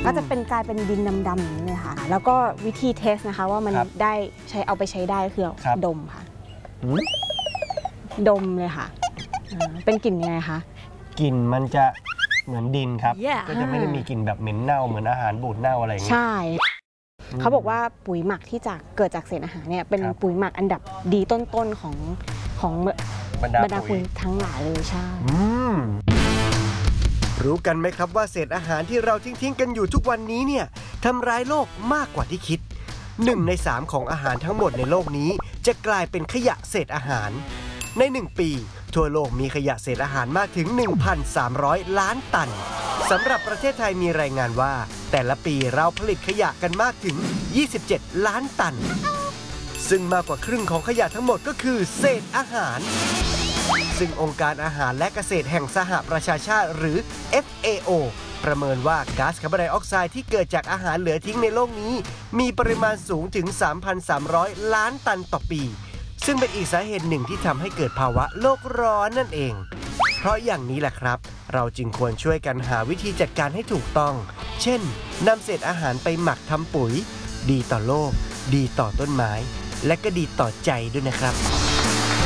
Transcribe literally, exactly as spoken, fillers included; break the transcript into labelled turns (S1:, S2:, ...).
S1: ก็จะเป็นกลายเป็นดินดำๆอย่างนี้เลยค่ะแล้วก็วิธีเทสนะคะว่ามันได้ใช้เอาไปใช้ได้คือดมค่ะดมเลยค่ะเป็นกลิ่นยังไงคะ
S2: กลิ่นมันจะเหมือนดินครับ yeah. ก็จะไม่ได้มีกลิ่นแบบเหม็นเน่าเหมือนอาหารบูดเน่าอะไรอย่างนี้ใช่
S1: เขาบอกว่าปุ๋ยหมักที่จะเกิดจากเศษอาหารเนี่ยเป็นปุ๋ยหมักอันดับดีต้นๆของของบรรดาปุ๋ยทั้งหลายเลยใช่
S3: รู้กันไหมครับว่าเศษอาหารที่เราทิ้งๆกันอยู่ทุกวันนี้เนี่ยทำร้ายโลกมากกว่าที่คิดหนึ่งในสามของอาหารทั้งหมดในโลกนี้จะกลายเป็นขยะเศษอาหารในหนึ่งปีทั่วโลกมีขยะเศษอาหารมากถึง หนึ่งพันสามร้อย ล้านตันสำหรับประเทศไทยมีรายงานว่าแต่ละปีเราผลิตขยะกันมากถึงยี่สิบเจ็ดล้านตันซึ่งมากกว่าครึ่งของขยะทั้งหมดก็คือเศษอาหารซึ่งองค์การอาหารและเกษตรแห่งสหประชาชาติหรือ เอฟ เอ โอ ประเมินว่าก๊าซคาร์บอนไดออกไซด์ที่เกิดจากอาหารเหลือทิ้งในโลกนี้มีปริมาณสูงถึง สามพันสามร้อย ล้านตันต่อปีซึ่งเป็นอีกสาเหตุหนึ่งที่ทำให้เกิดภาวะโลกร้อนนั่นเองเพราะอย่างนี้แหละครับเราจึงควรช่วยกันหาวิธีจัดการให้ถูกต้องเช่นนำเศษอาหารไปหมักทำปุ๋ยดีต่อโลกดีต่อต้นไม้และก็ดีต่อใจด้วยนะครับ